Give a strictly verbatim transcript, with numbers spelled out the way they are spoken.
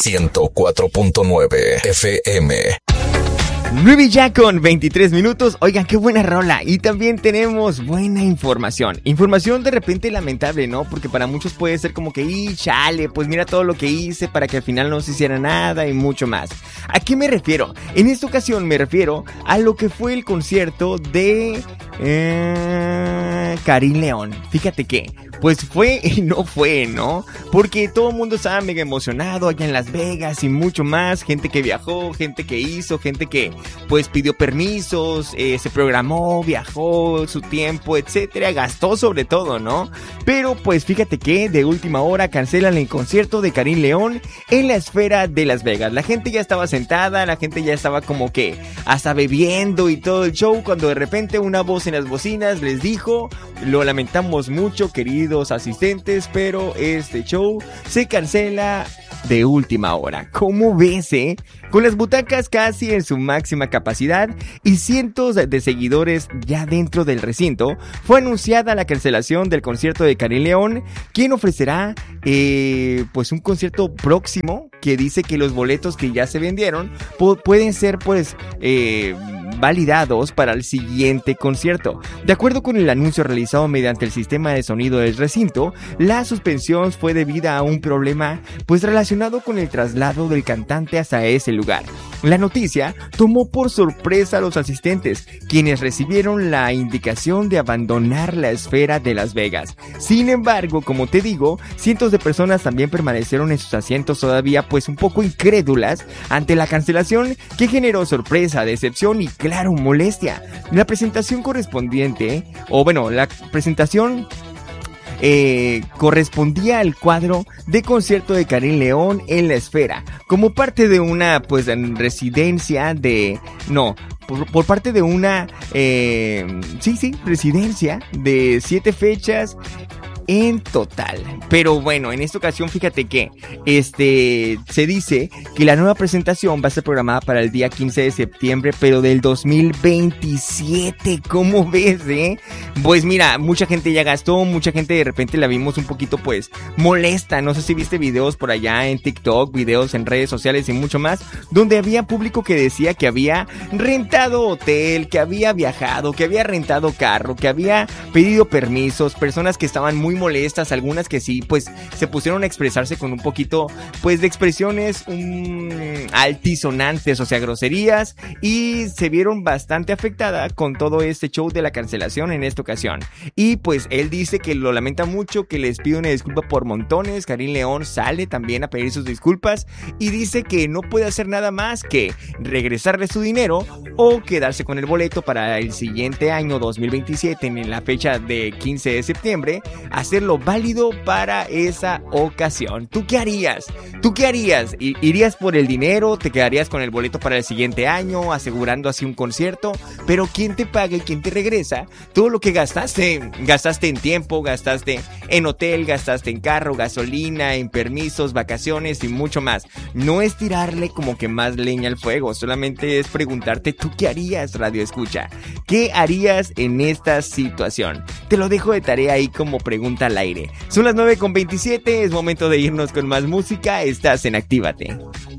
ciento cuatro punto nueve F M. nueve ya con veintitrés minutos. Oigan, qué buena rola. Y también tenemos buena información. Información de repente lamentable, ¿no? Porque para muchos puede ser como que, y chale, pues mira todo lo que hice para que al final no se hiciera nada y mucho más. ¿A qué me refiero? En esta ocasión me refiero a lo que fue el concierto de eh, Karim León. Fíjate que pues fue y no fue, ¿no? Porque todo el mundo estaba mega emocionado allá en Las Vegas y mucho más. Gente que viajó, gente que hizo, gente que pues pidió permisos, eh, se programó, viajó su tiempo, etcétera. Gastó sobre todo, ¿no? Pero pues fíjate que de última hora cancelan el concierto de Karim León en la esfera de Las Vegas. La gente ya estaba sentada, la gente ya estaba como que hasta bebiendo y todo el show, cuando de repente una voz en las bocinas les dijo: lo lamentamos mucho, queridos asistentes, pero este show se cancela de última hora. ¿Cómo ves, eh? Con las butacas casi en su máxima capacidad y cientos de seguidores ya dentro del recinto, fue anunciada la cancelación del concierto de Karim León, quien ofrecerá eh, pues un concierto próximo, que dice que los boletos que ya se vendieron pu- pueden ser pues eh, validados para el siguiente concierto. De acuerdo con el anuncio realizado mediante el sistema de sonido del recinto, la suspensión fue debida a un problema pues relacionado con el traslado del cantante hasta ese lugar. La noticia tomó por sorpresa a los asistentes, quienes recibieron la indicación de abandonar la esfera de Las Vegas. Sin embargo, como te digo, cientos de personas también permanecieron en sus asientos todavía pues un poco incrédulas ante la cancelación, que generó sorpresa, decepción y claro, molestia. La presentación correspondiente, o bueno, la presentación Eh, correspondía al cuadro de concierto de Karim León en la esfera, como parte de una pues residencia de... no, por, por parte de una... Eh, sí, sí, residencia de siete fechas en total. Pero bueno, en esta ocasión fíjate que este se dice que la nueva presentación va a ser programada para el día quince de septiembre, pero del dos mil veintisiete. ¿Cómo ves, eh? Pues mira, mucha gente ya gastó, mucha gente de repente la vimos un poquito pues molesta. No sé si viste videos por allá en TikTok, videos en redes sociales y mucho más, donde había público que decía que había rentado hotel, que había viajado, que había rentado carro, que había pedido permisos, personas que estaban muy molestas, algunas que sí, pues se pusieron a expresarse con un poquito, pues de expresiones um, altisonantes, o sea, groserías, y se vieron bastante afectada con todo este show de la cancelación en esta ocasión. Y pues él dice que lo lamenta mucho, que les pide una disculpa por montones. Karim León sale también a pedir sus disculpas y dice que no puede hacer nada más que regresarle su dinero o quedarse con el boleto para el siguiente año dos mil veintisiete, en la fecha de quince de septiembre, hacerlo válido para esa ocasión. ¿Tú qué harías? ¿Tú qué harías? ¿Irías por el dinero? ¿Te quedarías con el boleto para el siguiente año, asegurando así un concierto? Pero ¿quién te paga y quién te regresa todo lo que gastaste? Gastaste en tiempo, gastaste en hotel, gastaste en carro, gasolina, en permisos, vacaciones y mucho más. No es tirarle como que más leña al fuego, solamente es preguntarte, ¿tú qué harías, Radio Escucha? ¿Qué harías en esta situación? Te lo dejo de tarea ahí como pregunta al aire. Son las nueve con veintisiete, es momento de irnos con más música. Estás en Actívate.